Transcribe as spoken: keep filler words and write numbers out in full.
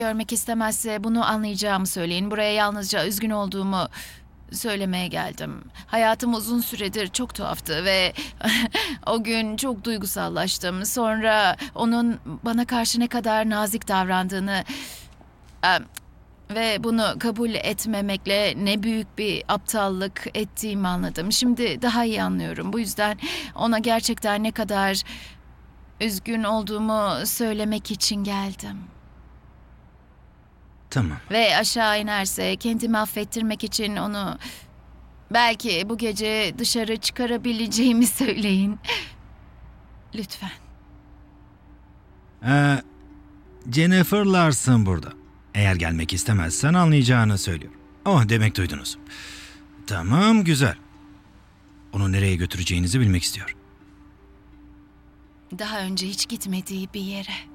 görmek istemezse bunu anlayacağımı söyleyin. Buraya yalnızca üzgün olduğumu söylemeye geldim. Hayatım uzun süredir çok tuhaftı ve o gün çok duygusallaştım. Sonra onun bana karşı ne kadar nazik davrandığını em, ve bunu kabul etmemekle ne büyük bir aptallık ettiğimi anladım. Şimdi daha iyi anlıyorum. Bu yüzden ona gerçekten ne kadar üzgün olduğumu söylemek için geldim. Tamam. Ve aşağı inerse kendimi affettirmek için onu belki bu gece dışarı çıkarabileceğimi söyleyin. Lütfen. Ee, Jennifer Larson burada. Eğer gelmek istemezsen anlayacağını söylüyor. Oh, demek duydunuz. Tamam, güzel. Onu nereye götüreceğinizi bilmek istiyor. Daha önce hiç gitmediği bir yere.